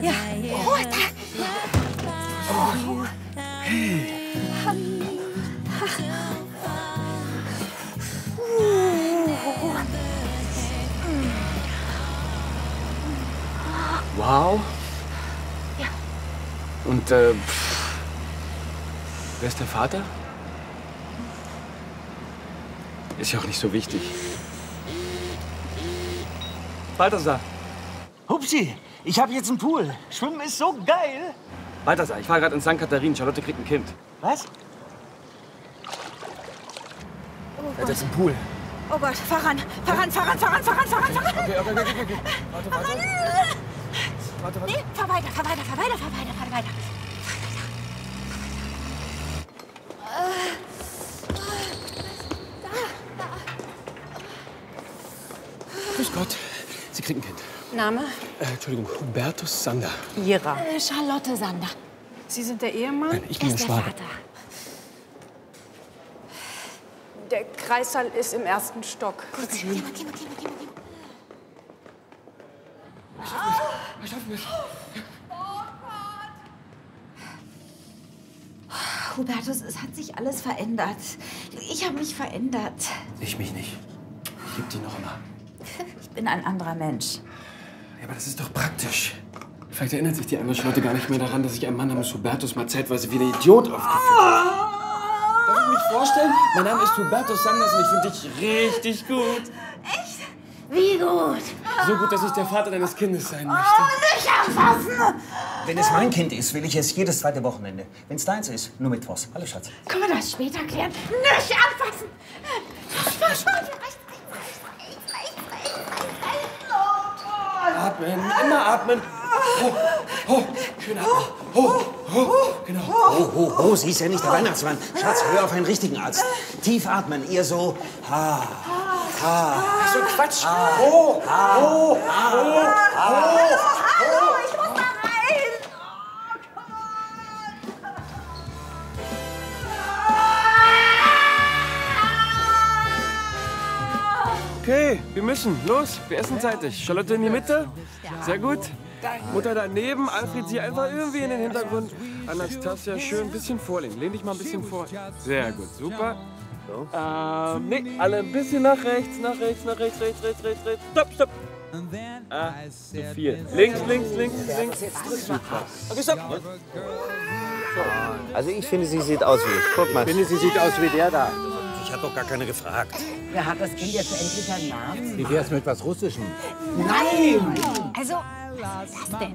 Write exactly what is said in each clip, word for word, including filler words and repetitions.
Ja. Oh, da. Oh. Hey. Wow. Ja. Und, äh, pff, wer ist der Vater? Ist ja auch nicht so wichtig. Balthasar. Hupsi, ich habe jetzt einen Pool. Schwimmen ist so geil. Balthasar, ich fahre gerade in Sankt Katharin. Charlotte kriegt ein Kind. Was? Oh Er hat jetzt einen Pool. Oh Gott, fahr ran, fahr ran, fahr ran, fahr ran, fahr ran, fahr ran, fahr ran. Okay, okay, okay, okay. Warte, warte. Warte, warte. Nee, fahr weiter, fahr weiter, fahr weiter, fahr weiter, fahr weiter. Grüß Gott. Sie kriegt ein Kind. Name? Äh, Entschuldigung, Hubertus Sander. Ira. Äh, Charlotte Sander. Sie sind der Ehemann? Nein, ich bin Er der ist der Schwager. Vater. Der Kreissaal ist im ersten Stock. Gut, geh mal, geh mal, geh mal, geh mal, geh mal. Ich schaffen es. Hubertus, es hat sich alles verändert. Ich habe mich verändert. Ich mich nicht. Ich liebe die noch immer. Ich bin ein anderer Mensch. Ja, aber das ist doch praktisch. Vielleicht erinnert sich die andere Charlotte gar nicht mehr daran, dass ich einen Mann namens Hubertus mal zeitweise wie ein Idiot aufgeführt habe. Darf ich mich vorstellen? Mein Name ist Hubertus Sanders und ich finde dich richtig gut. Echt? Wie gut? So gut, dass ich der Vater deines Kindes sein möchte. Nicht anfassen! Wenn es mein Kind ist, will ich es jedes zweite Wochenende. Wenn es deins ist, nur mittwochs. Hallo, Schatz. Können wir das später klären? Nicht anfassen! Atmen, immer atmen. Ho, ho, schön atmen. Ho, ho, genau. Oh, oh, oh, sie ist ja nicht der Weihnachtsmann. Schatz, hör auf einen richtigen Arzt. Tief atmen, ihr so. Ha, ha. So Quatsch. Ho, ho, ho, ho. Hallo, ich muss da rein! Okay, wir müssen. Los, wir essen zeitig. Charlotte in die Mitte. Sehr gut. Mutter daneben. Alfred, sie einfach irgendwie in den Hintergrund. Anastasia, schön ein bisschen vorlehnen. Lehn dich mal ein bisschen vor. Sehr gut, super. Ähm, nee, alle ein bisschen nach rechts, nach rechts, nach rechts, rechts, rechts, rechts, rechts. Stopp, stopp. Ah, zu viel. Links, links, links, links. Super. Okay, stopp. Also ich finde, sie sieht aus wie ich. Guck mal. Ich finde, sie sieht aus wie der da. Ich habe doch gar keine gefragt. Ja, hat das Kind jetzt endlich einen Namen? Wie wär's mit was Russischem? Nein! Also, was ist das denn?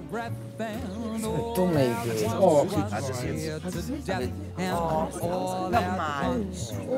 Dumme Idee. Oh, Oh, nochmal.